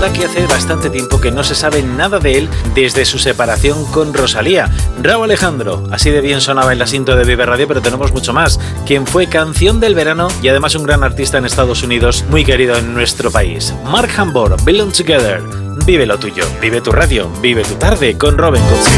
verdad que hace bastante tiempo que no se sabe nada de él desde su separación con Rosalía. Rauw Alejandro, así de bien sonaba en la intro de Vive Radio, pero tenemos mucho más. Quien fue canción del verano y además un gran artista en Estados Unidos, muy querido en nuestro país. Mark Hambor, Belong Together. Vive lo tuyo, vive tu radio, vive tu tarde con Robin Cootsy.